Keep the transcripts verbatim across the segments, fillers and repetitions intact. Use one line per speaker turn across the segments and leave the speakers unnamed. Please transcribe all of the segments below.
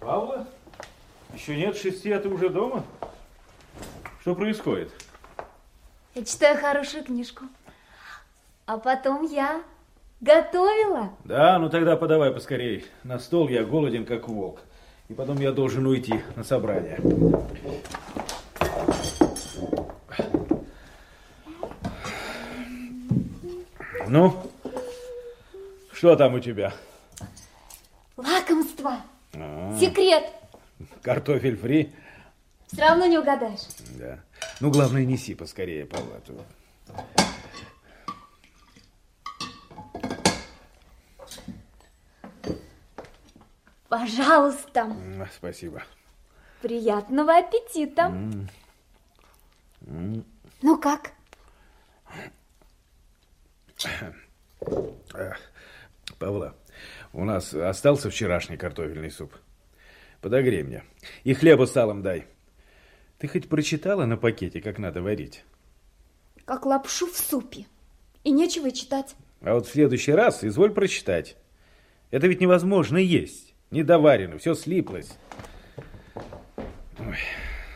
Павла? Еще нет шести, а ты уже дома? Что происходит?
Я читаю хорошую книжку. А потом я готовила.
Да, ну тогда подавай поскорей. На стол, я голоден, как волк. И потом я должен уйти на собрание. Ну, что там у тебя?
Лакомство.
А-а-а.
Секрет.
Картофель фри?
Все равно не угадаешь.
Да. Ну, главное, неси поскорее палату.
Пожалуйста.
Спасибо.
Приятного аппетита.
Mm. Mm.
Ну как?
Павла, у нас остался вчерашний картофельный суп. Подогрей мне. И хлеба с салом дай. Ты хоть прочитала на пакете, как надо варить?
Как лапшу в супе. И нечего читать.
А вот в следующий раз изволь прочитать. Это ведь невозможно есть. Недоварено, все слиплось. Ой.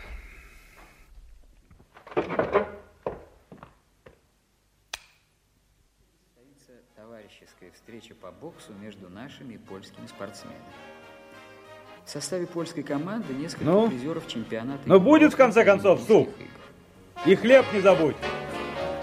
Товарищеская встреча по боксу между нашими и польскими спортсменами. В составе польской команды несколько
ну,
призеров чемпионата.
Но будет в конце концов суп. И хлеб не забудь.